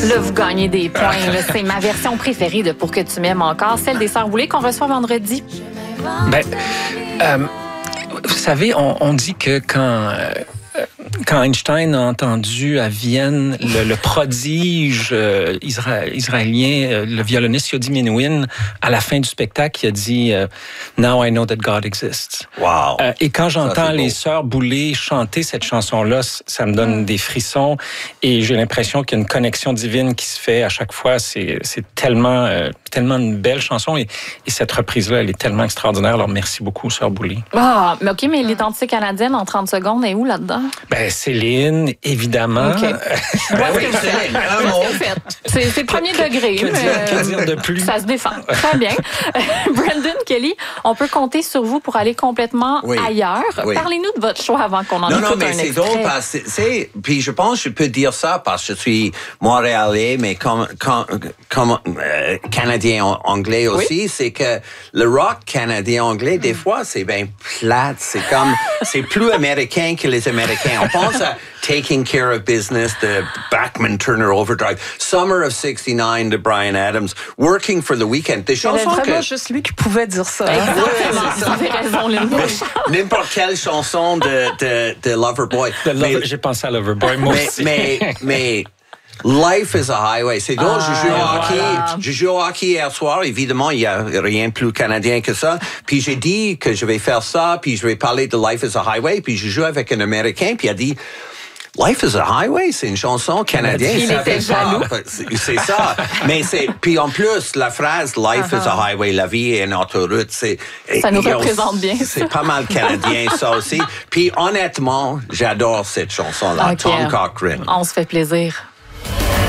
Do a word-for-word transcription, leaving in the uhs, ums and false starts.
Là, vous gagnez des points. Là. C'est ma version préférée de Pour que tu m'aimes encore, celle des Sœurs Boulay qu'on reçoit vendredi. Ben, euh, vous savez, on, on dit que quand... Euh, Quand Einstein a entendu à Vienne le, le prodige euh, isra- israélien, euh, le violoniste Yodi Menuhin, à la fin du spectacle, il a dit euh, « Now I know that God exists ». Wow. Euh, et quand j'entends Ça, les Sœurs Boulay chanter cette chanson-là, ça me donne mm. des frissons et j'ai l'impression qu'il y a une connexion divine qui se fait à chaque fois. C'est, c'est tellement, euh, tellement une belle chanson et, et cette reprise-là, elle est tellement extraordinaire. Alors merci beaucoup, Sœurs Boulay. Ah, mais OK, mais l'identité canadienne en trente secondes est où là-dedans? Ben, Céline, évidemment. Okay. Ben oui, Céline, un mot. C'est, c'est premier que, degré. Que, que, mais dire, que dire de plus? Ça se défend. Très bien. Brandon Kelly, on peut compter sur vous pour aller complètement oui. ailleurs. Oui. Parlez-nous de votre choix avant qu'on en non, écoute non, mais un c'est extrait. drôle parce que c'est, puis je pense que je peux dire ça parce que je suis montréalais, mais comme, comme, comme euh, canadien anglais aussi, oui. c'est que le rock canadien anglais, des fois, c'est bien plate. C'est comme, c'est plus américain que les Américains. On pense à Taking Care of Business de Bachman Turner Overdrive, Summer of sixty-nine de Bryan Adams, Working for the Weekend. Des chansons vraiment que... juste lui qui pouvait dire ça. Exactement. Ouais, vous avez raison, Linda. N'importe quelle chanson de, de, de Loverboy. De Lover, j'ai pensé à Loverboy, moi mais, aussi. Mais, mais, Life is a Highway. C'est drôle, ah, je joue au hockey. Voilà. Je joue au hockey hier soir. Évidemment, il n'y a rien de plus canadien que ça. Puis j'ai dit que je vais faire ça, puis je vais parler de Life is a Highway. Puis je joue avec un Américain, puis il a dit... Life is a Highway, c'est une chanson canadienne. Il était jaloux. C'est, c'est ça. Mais c'est, puis en plus, la phrase Life uh-huh. is a Highway, la vie est notre route, c'est. Ça nous représente bien. C'est ça. Pas mal canadien, ça aussi. Puis honnêtement, j'adore cette chanson-là, okay. Tom Cochrane. On se fait plaisir.